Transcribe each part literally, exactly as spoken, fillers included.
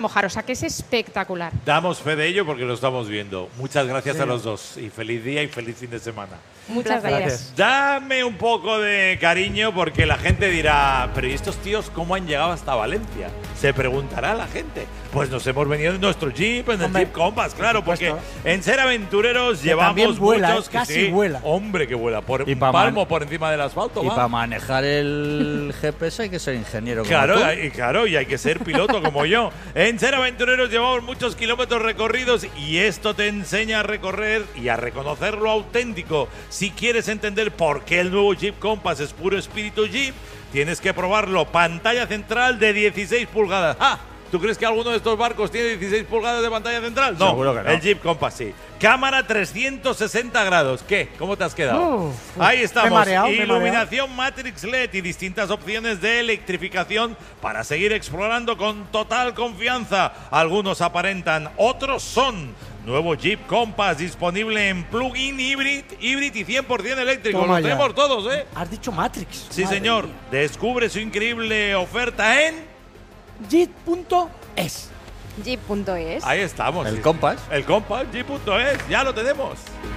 mojar, o sea que es espectacular. Damos fe de ello porque lo estamos viendo. Muchas gracias Sí. a los dos y feliz día y feliz fin de semana. Muchas gracias. Dame un poco de cariño porque la gente dirá, pero ¿y estos tíos cómo han llegado hasta Valencia? Se preguntará la gente. Pues nos hemos venido en nuestro Jeep, en el Hombre, Jeep Compass, claro, por porque supuesto. en Ser Aventureros Que llevamos también vuela, muchos ¿eh? que Casi sí. vuela. Hombre, que vuela, por Y un pa' palmo man- por encima del asfalto. Y va. para manejar el G P S hay que ser ingeniero. como Claro, tú. y claro, y hay que ser piloto como yo. En Ser Aventureros llevamos muchos kilómetros recorridos y esto te enseña a recorrer y a reconocer lo auténtico. Si quieres entender por qué el nuevo Jeep Compass es puro espíritu Jeep, tienes que probarlo. Pantalla central de dieciséis pulgadas. ¡Ah! ¿Tú crees que alguno de estos barcos tiene dieciséis pulgadas de pantalla central? No, Seguro que no. el Jeep Compass sí. Cámara trescientos sesenta grados. ¿Qué? ¿Cómo te has quedado? Uf, Ahí me he estamos. mareado, me he mareado. Iluminación Matrix L E D y distintas opciones de electrificación para seguir explorando con total confianza. Algunos aparentan, otros son. Nuevo Jeep Compass disponible en plug-in híbrido híbrido y cien por ciento eléctrico. Toma Lo ya. tenemos todos, ¿eh? Has dicho Matrix. Sí, Madre señor. mía. Descubre su increíble oferta en... Jeep punto es. Jeep punto es. Ahí estamos. El sí. Compass. El Compass, Jeep punto es. Ya lo tenemos.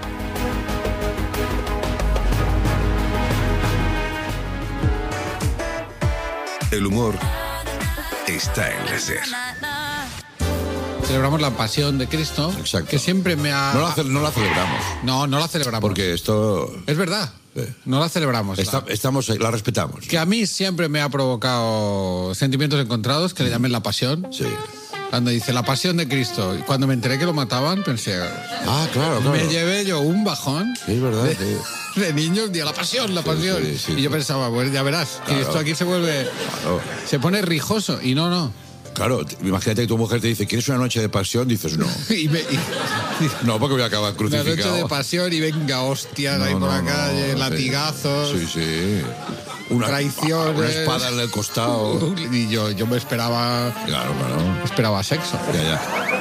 El humor está en la SER. Celebramos la pasión de Cristo, Exacto. que siempre me ha... No la, ce- no la celebramos, no, no la celebramos. porque esto... Es verdad, eh, no la celebramos. está- La- estamos, la respetamos. Que a mí siempre me ha provocado sentimientos encontrados, que le llamen la pasión. Sí. Cuando dice la pasión de Cristo, y cuando me enteré que lo mataban, pensé... Ah, claro, claro. Me llevé yo un bajón Sí, es verdad, de, sí. de niños, digo, la pasión, la Sí, pasión. sí, sí, y yo sí. pensaba, pues ya verás, que Claro. esto aquí se vuelve... Claro. Se pone rijoso, y no, no. Claro, t- imagínate que tu mujer te dice, ¿quieres una noche de pasión? Dices, no. Y me, y- No, porque voy a acabar Una crucificado. noche de pasión y venga, hostias No, ahí por no, la no, calle, sí. latigazos, Sí, sí. Una, traiciones. Una espada en el costado. Y yo, yo me esperaba, Claro, claro. esperaba sexo. Ya, ya.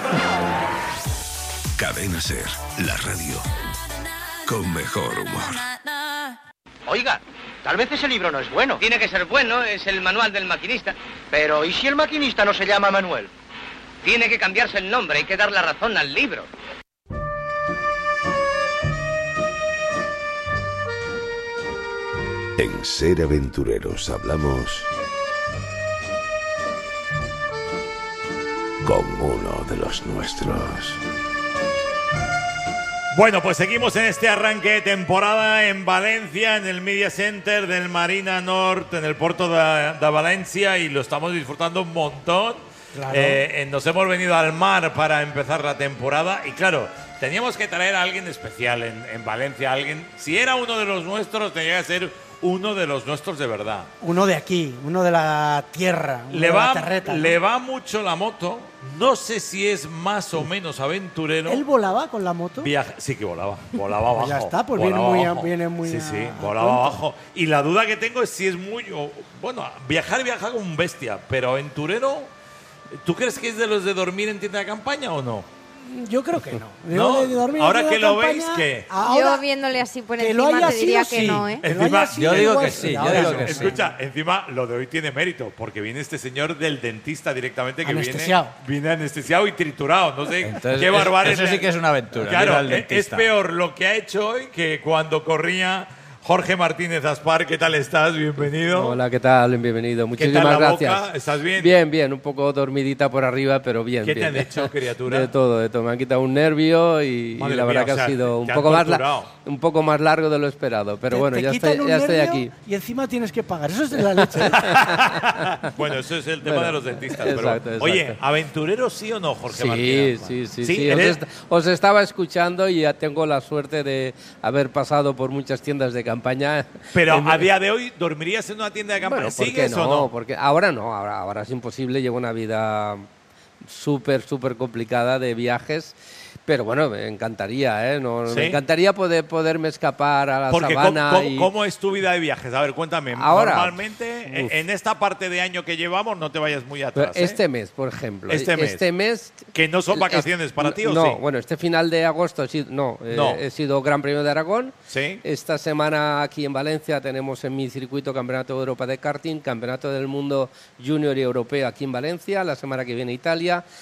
Cadena SER, la radio con mejor humor. Oiga, tal vez ese libro no es bueno. Tiene que ser bueno, es el manual del maquinista. Pero ¿y si el maquinista no se llama Manuel? Tiene que cambiarse el nombre, hay que dar la razón al libro. En Ser Aventureros hablamos con uno de los nuestros. Bueno, pues seguimos en este arranque de temporada en Valencia, en el Media Center del Marina Nord, en el puerto de, de Valencia, y lo estamos disfrutando un montón. Claro. Eh, eh, nos hemos venido al mar para empezar la temporada y claro, teníamos que traer a alguien especial en, en Valencia, alguien, si era uno de los nuestros, tenía que ser uno de los nuestros de verdad. Uno de aquí, uno de la tierra, uno Le de va, la terreta. ¿no? le va mucho la moto, no sé si es más o menos aventurero. ¿Él volaba con la moto? Viaja- sí que volaba, volaba abajo. Pues ya está, pues volaba viene muy a- abajo. viene muy Sí, a- sí, a volaba cuento. abajo. Y la duda que tengo es si es muy... o- bueno, viajar viaja como un bestia, pero aventurero, ¿tú crees que es de los de dormir en tienda de campaña o no? Yo creo que no. No, Yo de dormir en ahora una que lo campaña, veis, ¿qué? ahora Yo viéndole así por que lo encima haya te diría sido, que sí. no, ¿eh? Que lo haya sido yo digo igual, que sí, yo ahora digo sí. que sí. Escucha, encima lo de hoy tiene mérito, porque viene este señor del dentista directamente que Anestesiado. viene, viene anestesiado y triturado. No sé Entonces, qué es- barbaridad. eso sí que es una aventura, Claro, ir al es- es dentista. peor lo que ha hecho hoy que cuando corría Jorge Martínez Aspar. ¿Qué tal estás? Bienvenido. Hola, ¿qué tal? Bienvenido. ¿Qué Muchísimas tal la gracias. boca? ¿Estás bien? Bien, bien. Un poco dormidita por arriba, pero bien. ¿Qué te bien. han hecho, criatura? De todo, de todo. Me han quitado un nervio y, y Madre la mía, verdad que o sea, ha sido un te han poco, más la- torturado. un poco más largo de lo esperado. Pero Te- bueno, te ya quitan estoy, un ya estoy nervio aquí. Y encima tienes que pagar. Eso es de la leche. ¿eh? Bueno, eso es el tema Bueno, de los dentistas. Pero, exacto, exacto. Oye, ¿aventurero sí o no, Jorge Sí, Martínez? sí, sí, Sí, sí. Os, eres- est- os estaba escuchando y ya tengo la suerte de haber pasado por muchas tiendas de campaña. Pero En- a día de hoy, ¿dormirías en una tienda de campaña? Bueno, ¿por qué ¿Sigues no? o no? Porque ahora no, ahora, ahora es imposible. Llevo una vida súper, súper complicada de viajes. Pero bueno, me encantaría, ¿eh? No, ¿Sí? Me encantaría poder poderme escapar a la Porque ¿cómo, sabana. cómo- y... cómo es tu vida de viajes? A ver, cuéntame. Ahora, Normalmente, uf. en esta parte de año que llevamos, no te vayas muy Pero atrás. ¿eh? Este mes, por ejemplo. Este mes. Este mes. Que no son vacaciones para ti, ¿o no, sí? bueno, este final de agosto sí, no, eh, No. he sido Gran Premio de Aragón. Sí. Esta semana aquí en Valencia tenemos en mi circuito Campeonato de Europa de Karting, Campeonato del Mundo Junior y Europeo aquí en Valencia. La semana que viene Italia. Francia